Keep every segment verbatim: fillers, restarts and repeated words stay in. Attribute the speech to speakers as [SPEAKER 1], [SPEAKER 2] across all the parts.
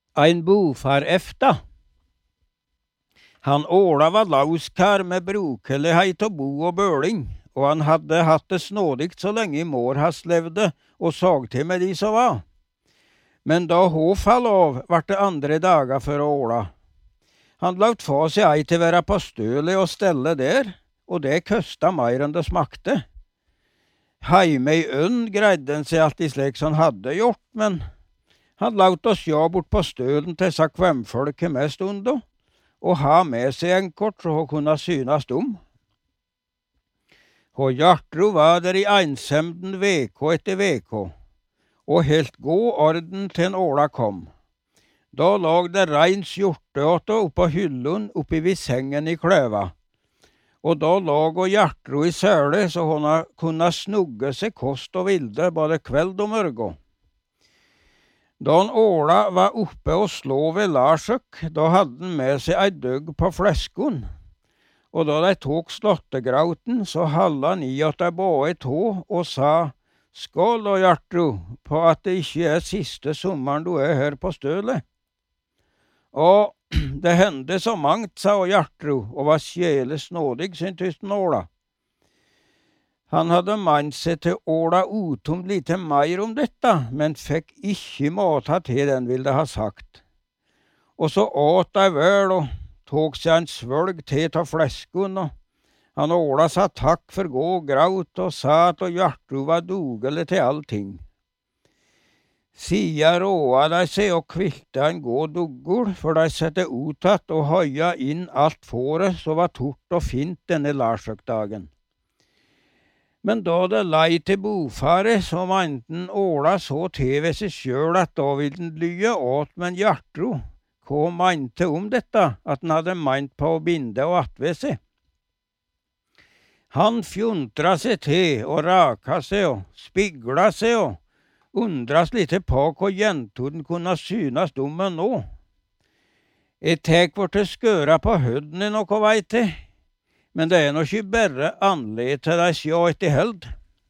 [SPEAKER 1] Ein bofar efter. Han Åla var lauskar med brokelighet og bo og bøling, og han hadde hatt det snådigt så lenge mor hans levde og såg til med de som var. Men da hun fall av, vart det andre dager for Åla. Han lagt få seg ei til være på stølet og stelle der, og det køsta mer enn det smakte. Heime i ønn greide han seg alltid slik som han hadde gjort, men han lagt oss ja bort på stølen til seg kvemfolket med stund, og ha med seg en kort så hun kunne synast om. Og Gjertrud var der i einsemden veko etter veko, og helt god orden til en Åla kom. Da lag det rein skjorteåtte oppå hyllen oppi vid sengen i kløva, og da lag og Gjertrud i søle så hun kunne snugge seg kost og vilde både kveld og mørgo. Da en Åla var oppe og slå ved Larsøk, da hadde han med seg ei døgg på fleskon, og da de tok slåttegrauten, så halda han i at de båe tå og sa «Skål da, Gjertrud, på at det ikke er siste sommeren du er her på stølet». Og det hendte så mangt, sa Gjertrud, og var sjele snådig, syntes den Åla. Han hadde mann seg til Åla utom lite mer om dette, men fikk ikke måta til den ville ha sagt. Og så åt de vel og tok seg en svølg til av fleskun, og han Åla sa takk for god graut og sa at Gjertrud var dugelig til allting. Sia råa de seg og kvilte en god duggul, for de sette uttatt og høya inn alt fåret så var tort og fint denne Larsøkdagen. Men da det lei til bofaret, så mente Åla så til ved seg sjøl at da ville den lye åt, men Gjertrud, hva mente om dette, at han hadde meint på å binde og atve seg? Han fjontra seg til og raka seg og spigla seg og undras lite på hva jentorden kunne synas om meg nå. Jeg tek vart til skøra på hødden i noe vei til, men det er nok ikke bare annerledes til deg sjå etter held.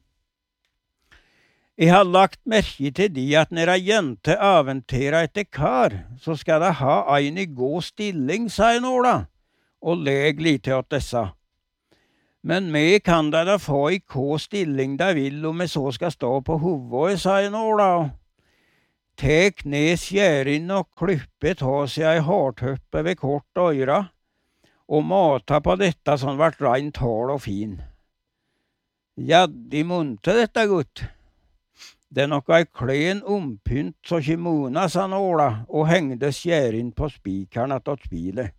[SPEAKER 1] Jeg har lagt merke til de at når ei jente aventerer etter kar, så skal de ha ein i god stilling, sa en Åla, og leg lite åt dessa. Men vi kan de da få i hva stilling de vil om vi så skal stå på hovedet, sa en Åla, og tek ned skjærin og klippe ta seg ei hårtøppe ved kort øyra, og mata på dette som vart reint hål og fin. Ja, de munte dette godt. Det er nok ei klen ompynt så kimona, sa Åla, og hengde skjærin på spikeren attåt spilet.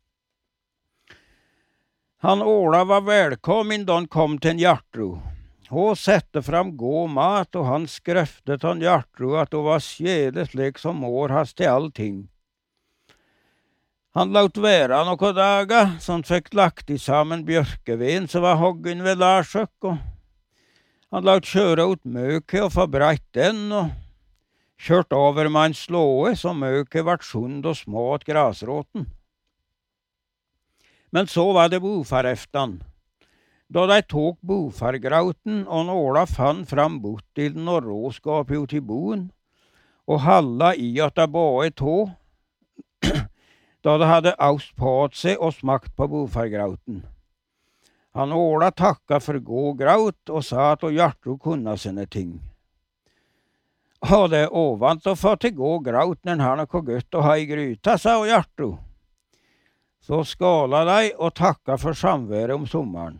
[SPEAKER 1] Han Åla var velkommen da han kom til en Gjertrud. Hun sette fram god mat, og han skrøftet han Gjertrud at hun var sjele slik som mor hans til allting. Han laut være noen dager, så han fikk lagt i sammen bjørkeveden som var hoggen ved Larsøk, og han laut kjøre ut møket og forbreit den, og kjørt over med en slåe, så møket vart sund og småt grasråten. Men så var det bofareftan. Da de tok bofargrauten, og Åla fann fram bottilden og råskap ut i boen, og halla i at de båe tå, da det hadde aust på seg og smakt på bofargrauten. Han Åla takka for god graut og sa at Gjertrud kunne sine ting. Og det er ovant å få til god graut når han har noe godt å ha i gryta, sa Gjertrud. Så skåla de og takka for samværet om sommeren.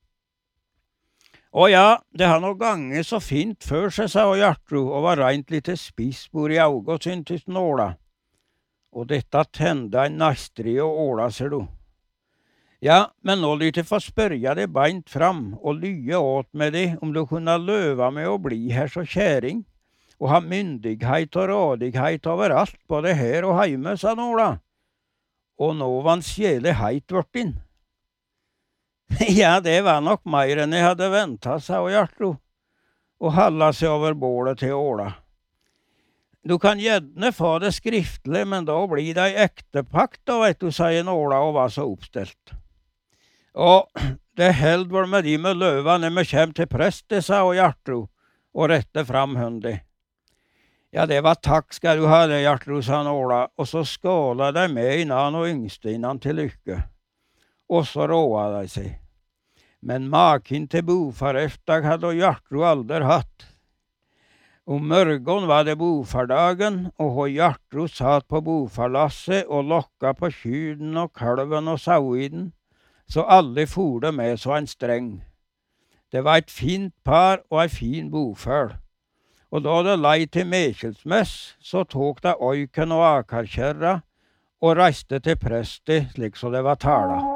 [SPEAKER 1] Å ja, det har noe gange så fint før seg, sa Gjertrud, og var reint lite spissbord i auget, syntes den Åla. Og dette tenda en nastri og Åla, ser du. Ja, men nå lyt jeg få spørja deg beint fram, og lye åt med deg om du kunne løva med å bli her så kjæring, og ha myndighet og rådighet overalt, både her og heime, sa Åla. Og nå var han sjele heit vortin. Ja, det var nok mer enn jeg hadde ventet, sa Gjertrud, og halla seg over bålet til Åla. Du kan gjerne få det skriftlig, men da blir det ei ektepakt, da vet du, sa en Åla og var så oppstelt. Og det held vel med de med løva når vi kjem til prest, det, sa Gjertrud, og rette fram høndi. Ja, det var takk skal du ha det, Gjertrud, sa Åla, og så skåla de med innan og yngste innan til lykke. Og så råa de seg. Men maken til bofareftak hadde Gjertrud aldri hatt. Om morgenen var det bofardagen, og ho Gjertrud satt på bofarlasset og lokka på kyden og kalven og sauiden, så alle for det med så en streng. Det var et fint par og ei fin boføl. Og da det lei til Mekelsmess, så tok de oiken og akarkjerra og reiste til presti slik så det var tala.